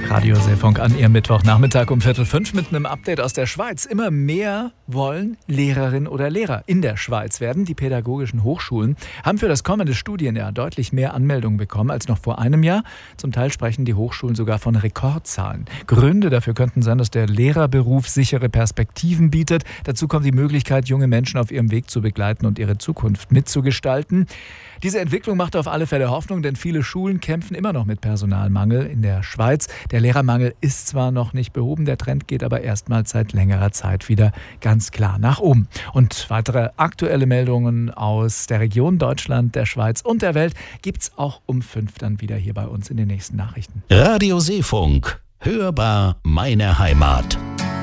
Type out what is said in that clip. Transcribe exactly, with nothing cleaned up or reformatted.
Radio Seefunk an Ihrem Mittwochnachmittag um Viertel fünf mit einem Update aus der Schweiz. Immer mehr wollen Lehrerin oder Lehrer in der Schweiz werden. Die pädagogischen Hochschulen haben für das kommende Studienjahr deutlich mehr Anmeldungen bekommen als noch vor einem Jahr. Zum Teil sprechen die Hochschulen sogar von Rekordzahlen. Gründe dafür könnten sein, dass der Lehrerberuf sichere Perspektiven bietet. Dazu kommt die Möglichkeit, junge Menschen auf ihrem Weg zu begleiten und ihre Zukunft mitzugestalten. Diese Entwicklung macht auf alle Fälle Hoffnung, denn viele Schulen kämpfen immer noch mit Personalmangel in der Schweiz. Der Lehrermangel ist zwar noch nicht behoben, der Trend geht aber erstmals seit längerer Zeit wieder ganz klar nach oben. Und weitere aktuelle Meldungen aus der Region Deutschland, der Schweiz und der Welt gibt's auch um fünf dann wieder hier bei uns in den nächsten Nachrichten. Radio Seefunk, hörbar meine Heimat.